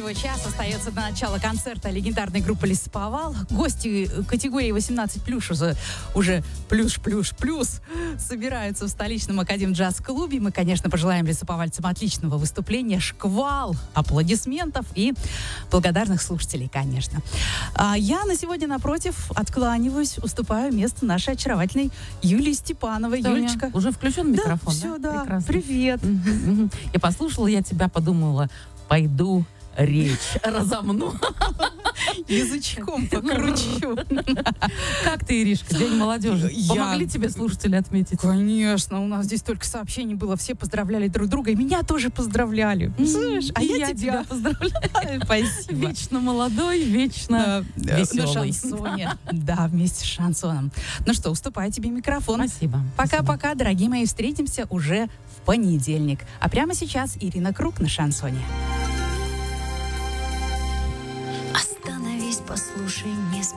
всего час остается до начала концерта легендарной группы «Лесоповал». Гости категории 18+, уже плюс собираются в столичном Академджаз-клубе. Мы, конечно, пожелаем лесоповальцам отличного выступления, шквал аплодисментов и благодарных слушателей, конечно. А я на сегодня, напротив, откланиваюсь, уступаю место нашей очаровательной Юлии Степановой. Юлечка. Уже включен микрофон? Да, все, да. Прекрасно. Привет. Я послушала, я тебя подумала, пойду речь разомну. Язычком покручу. Как ты, Иришка, День молодежи? Помогли тебе слушатели отметить? Конечно, у нас здесь только сообщений было, все поздравляли друг друга, и меня тоже поздравляли. Слышь, а я тебя поздравляю. Спасибо. Вечно молодой, вечно веселый. На шансоне. Да, вместе с шансоном. Ну что, уступаю тебе микрофон. Спасибо. Пока-пока, дорогие мои, встретимся уже в понедельник. А прямо сейчас Ирина Круг на шансоне. Остановись, послушай